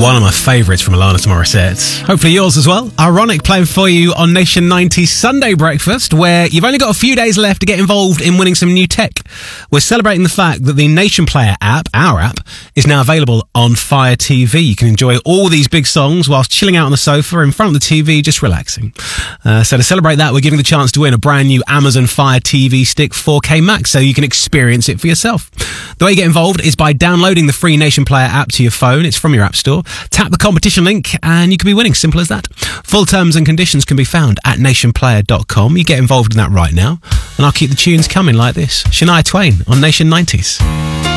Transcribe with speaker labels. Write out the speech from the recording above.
Speaker 1: One of my favourites from Alanis Morissette. Hopefully yours as well. Ironic playing for you on Nation 90 Sunday Breakfast, where you've only got a few days left to get involved in winning some new tech. We're celebrating the fact that the Nation Player app, our app, is now available on Fire TV. You can enjoy all these big songs whilst chilling out on the sofa in front of the TV, just relaxing. So to celebrate that, we're giving the chance to win a brand new Amazon Fire TV Stick 4K Max so you can experience it for yourself. The way you get involved is by downloading the free Nation Player app to your phone. It's from your app store. Tap the competition link and you can be winning. Simple as that. Full terms and conditions can be found at nationplayer.com. You get involved in that right now and I'll keep the tunes coming like this. Shania Twain on Nation 90s.